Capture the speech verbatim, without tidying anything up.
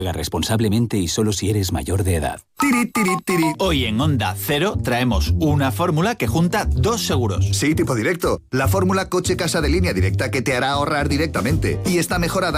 Juega responsablemente y solo si eres mayor de edad. Tiri, tiri, tiri. Hoy en Onda Cero traemos una fórmula que junta dos seguros. Sí, tipo directo. La fórmula coche-casa de línea directa que te hará ahorrar directamente. Y está mejorada